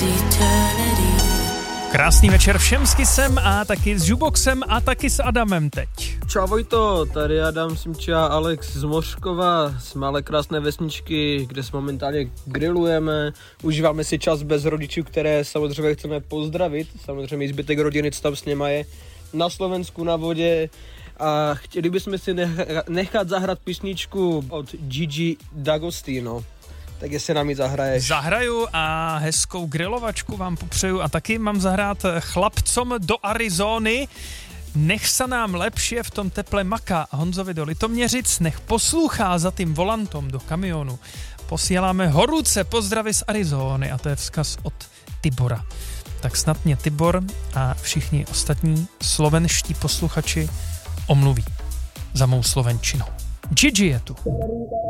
Krásný večer všem s Kissem a taky s Juboxem a taky s Adamem teď. Čau Vojto, tady Adam Simča, Alex z Mořkova, z malé krásné vesničky, kde se momentálně grillujeme, užíváme si čas bez rodičů, které samozřejmě chceme pozdravit, samozřejmě zbytek rodiny, co tam s něma je, na Slovensku na vodě a chtěli bychom si nechat zahrát písničku od Gigi D'Agostino. Tak jestli nám ji zahraješ. Zahraju a hezkou grilovačku vám popřeju a taky mám zahrát chlapcom do Arizony. Nech sa nám lepšie v tom teple maká. Honzovi do Litoměřic, nech poslouchá za tým volantom do kamionu. Posíláme horúce pozdravy z Arizony a to je vzkaz od Tibora. Tak snad mě Tibor a všichni ostatní slovenští posluchači omluví za mou slovenčinou. Gigi je tu.